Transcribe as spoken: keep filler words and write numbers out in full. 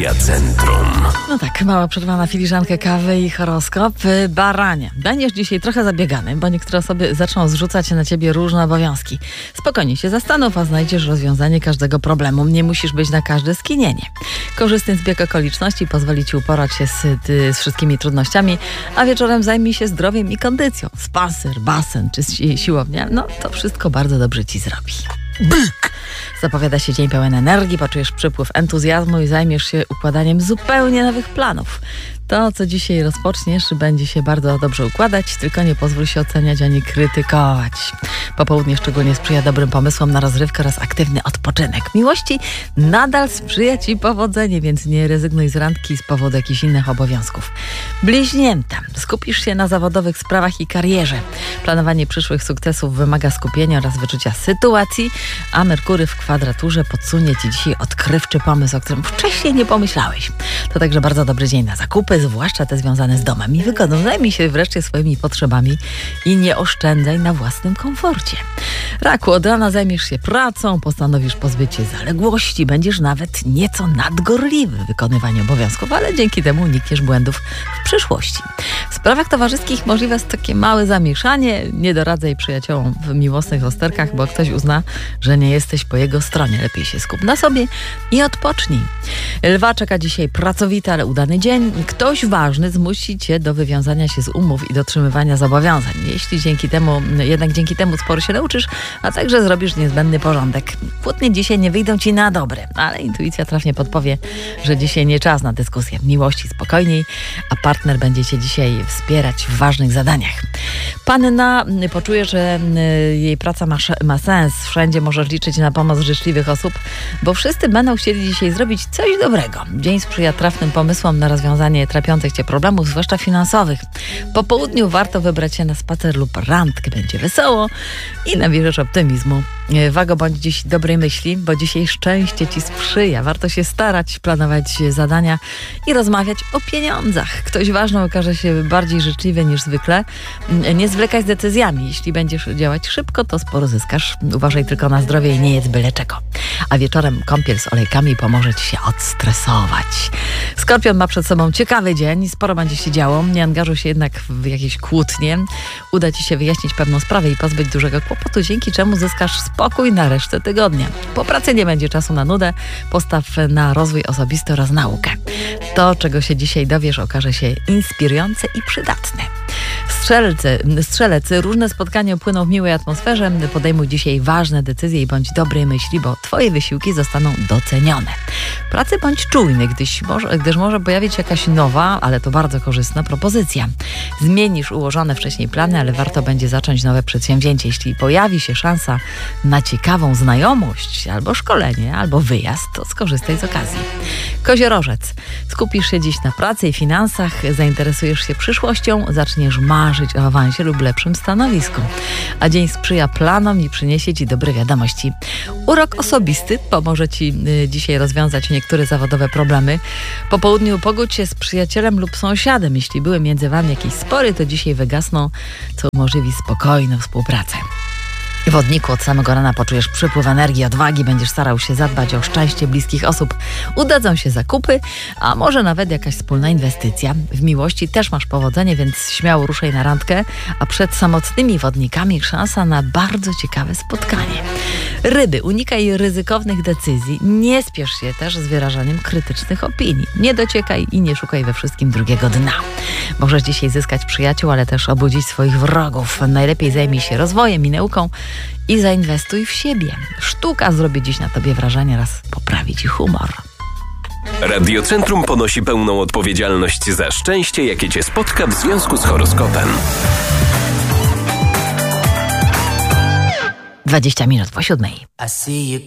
Radia Centrum. No tak, mała przerwa na filiżankę kawy i horoskop. Baranie, będziesz dzisiaj trochę zabiegany, bo niektóre osoby zaczną zrzucać na ciebie różne obowiązki. Spokojnie się zastanów, a znajdziesz rozwiązanie każdego problemu. Nie musisz być na każde skinienie. Korzystny zbieg okoliczności pozwoli ci uporać się z, ty, z wszystkimi trudnościami, a wieczorem zajmij się zdrowiem i kondycją. Spacer, basen czy si- siłownia, no to wszystko bardzo dobrze ci zrobi. Byk! Zapowiada się dzień pełen energii, poczujesz przypływ entuzjazmu i zajmiesz się układaniem zupełnie nowych planów. To, co dzisiaj rozpoczniesz, będzie się bardzo dobrze układać, tylko nie pozwól się oceniać ani krytykować. Popołudnie szczególnie sprzyja dobrym pomysłom na rozrywkę oraz aktywny odpoczynek. Miłości nadal sprzyja ci powodzenie, więc nie rezygnuj z randki z powodu jakichś innych obowiązków. Bliźnięta. Skupisz się na zawodowych sprawach i karierze. Planowanie przyszłych sukcesów wymaga skupienia oraz wyczucia sytuacji, a Merkury w kwadraturze podsunie ci dzisiaj odkrywczy pomysł, o którym wcześniej nie pomyślałeś. To także bardzo dobry dzień na zakupy, zwłaszcza te związane z domem i wygodą. Zajmij się wreszcie swoimi potrzebami i nie oszczędzaj na własnym komforcie. Raku, od rana zajmiesz się pracą, postanowisz pozbyć się zaległości, będziesz nawet nieco nadgorliwy w wykonywaniu obowiązków, ale dzięki temu unikniesz błędów w przyszłości. W sprawach towarzyskich możliwe jest takie małe zamieszanie. Nie doradzaj przyjaciołom w miłosnych rozterkach, bo ktoś uzna, że nie jesteś po jego stronie. Lepiej się skup na sobie i odpocznij. Lwa czeka dzisiaj pracowity, ale udany dzień. Ktoś ważny zmusi cię do wywiązania się z umów i dotrzymywania zobowiązań. Jeśli dzięki temu, jednak dzięki temu sporo się nauczysz, a także zrobisz niezbędny porządek. Kłótnie dzisiaj nie wyjdą ci na dobre, ale intuicja trafnie podpowie, że dzisiaj nie czas na dyskusję. Miłości spokojniej, a partner będzie cię dzisiaj wspierać w ważnych zadaniach. Panna poczuje, że jej praca ma, ma sens. Wszędzie możesz liczyć na pomoc życzliwych osób, bo wszyscy będą chcieli dzisiaj zrobić coś dobrego. Dzień sprzyja trafnym pomysłom na rozwiązanie trapiących cię problemów, zwłaszcza finansowych. Po południu warto wybrać się na spacer lub randkę. Będzie wesoło i nabierzesz optymizmu. Wago, bądź dziś dobrej myśli, bo dzisiaj szczęście ci sprzyja. Warto się starać, planować zadania i rozmawiać o pieniądzach. Ktoś ważny okaże się bardziej życzliwy niż zwykle. Nie zwlekaj z decyzjami. Jeśli będziesz działać szybko, to sporo zyskasz. Uważaj tylko na zdrowie i nie jedz byle czego. A wieczorem kąpiel z olejkami pomoże ci się odstresować. Skorpion ma przed sobą ciekawy dzień, sporo będzie się działo. Nie angażuj się jednak w jakieś kłótnie. Uda ci się wyjaśnić pewną sprawę i pozbyć dużego kłopotu, dzięki czemu zyskasz spokój na resztę tygodnia. Po pracy nie będzie czasu na nudę. Postaw na rozwój osobisty oraz naukę. To, czego się dzisiaj dowiesz, okaże się inspirujące i przydatne. Strzelcy, strzelec, różne spotkania płyną w miłej atmosferze. Podejmuj dzisiaj ważne decyzje i bądź dobrej myśli, bo twoje wysiłki zostaną docenione. W pracy bądź czujny, gdyż może, gdyż może pojawić się jakaś nowa, ale to bardzo korzystna propozycja. Zmienisz ułożone wcześniej plany, ale warto będzie zacząć nowe przedsięwzięcie. Jeśli pojawi się szansa na ciekawą znajomość, albo szkolenie, albo wyjazd, to skorzystaj z okazji. Koziorożec, skupisz się dziś na pracy i finansach, zainteresujesz się przyszłością, zaczniesz marzyć o awansie lub lepszym stanowisku. A dzień sprzyja planom i przyniesie ci dobre wiadomości. Urok osobisty pomoże ci y, dzisiaj rozwiązać niektóre zawodowe problemy. Po południu pogódź się z przyjacielem lub sąsiadem. Jeśli były między wami jakieś spory, to dzisiaj wygasną, co umożliwi spokojną współpracę. W Wodniku od samego rana poczujesz przypływ energii i odwagi, będziesz starał się zadbać o szczęście bliskich osób. Udadzą się zakupy, a może nawet jakaś wspólna inwestycja. W miłości też masz powodzenie, więc śmiało ruszaj na randkę, a przed samotnymi wodnikami szansa na bardzo ciekawe spotkanie. Ryby, unikaj ryzykownych decyzji, nie spiesz się też z wyrażaniem krytycznych opinii. Nie dociekaj i nie szukaj we wszystkim drugiego dna. Możesz dzisiaj zyskać przyjaciół, ale też obudzić swoich wrogów. Najlepiej zajmij się rozwojem i nauką i zainwestuj w siebie. Sztuka zrobi dziś na tobie wrażenie oraz poprawi ci humor. Radio Centrum ponosi pełną odpowiedzialność za szczęście, jakie cię spotka w związku z horoskopem. dwadzieścia minut po siódmej.